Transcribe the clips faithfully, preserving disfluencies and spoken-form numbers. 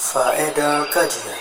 Faedah kajian.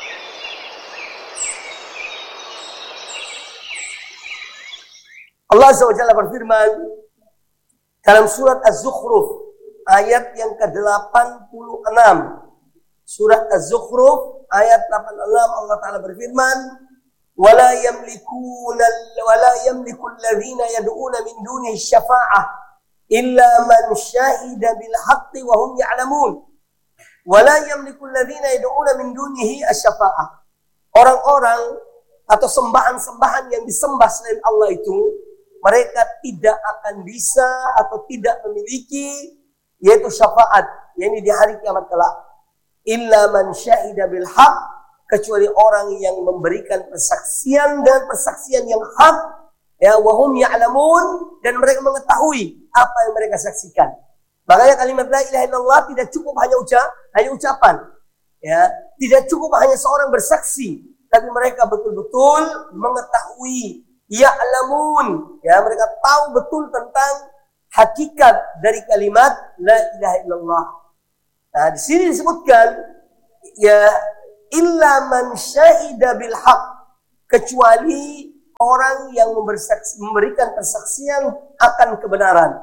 Allah Azza wa Jalla berfirman dalam surat Az-Zukhruf ayat yang ke delapan puluh enam. Surat Az-Zukhruf ayat delapan puluh enam, Allah Ta'ala berfirman, "Wala yamlikuna wala yamliku alladhina yad'una min dunihi syafa'ah illa man syahida bil haqqi wa hum ya'lamun." Wala yamliku alladhina yad'una min dunihi asy-syafa'ah. Orang-orang atau sembahan-sembahan yang disembah selain Allah itu, mereka tidak akan bisa atau tidak memiliki yaitu syafaat, yakni di hari kiamat kelak. Illa man syahida bil haq, kecuali orang yang memberikan persaksian dan persaksian yang hak, ya, wa hum ya'lamun, dan mereka mengetahui apa yang mereka saksikan. Makanya kalimat la ilaha illallah tidak cukup hanya ucap, hanya ucapan, ya, tidak cukup hanya seorang bersaksi, tapi mereka betul-betul mengetahui, ya'lamun, ya, mereka tahu betul tentang hakikat dari kalimat la ilaha illallah. Nah, di sini disebutkan, ya, illa man syahida bil haq, kecuali orang yang memberikan persaksian akan kebenaran.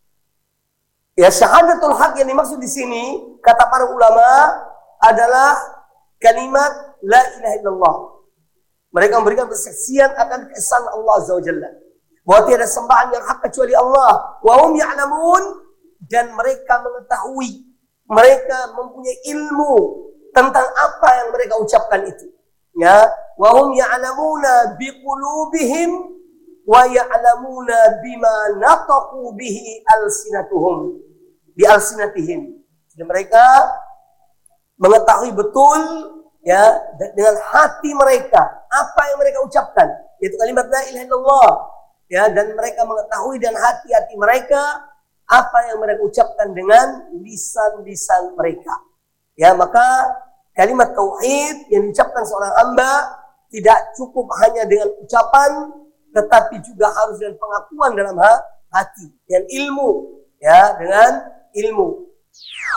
Ya, syahadatul haq yang dimaksud di sini, kata para ulama, adalah kalimat la ilaha illallah. Mereka memberikan persaksian akan keesaan Allah Azza wa Jalla, bahwa tiada sembahan yang hak kecuali Allah. Wa hum ya'lamun, dan mereka mengetahui, mereka mempunyai ilmu tentang apa yang mereka ucapkan itu. Ya, wa hum ya'lamuna biqulubihim wa ya'lamuna bima nataqu bihi alsinatuhum bi alsinatihim. Jadi mereka mengetahui betul, ya, dengan hati mereka apa yang mereka ucapkan, yaitu kalimat la ilaha illallah, ya, dan mereka mengetahui dan hati-hati mereka apa yang mereka ucapkan dengan lisan-lisan mereka. Ya, maka kalimat tauhid yang diucapkan seorang hamba tidak cukup hanya dengan ucapan, tetapi juga harus dengan pengakuan dalam hati, dengan ilmu, ya, dengan ilmu.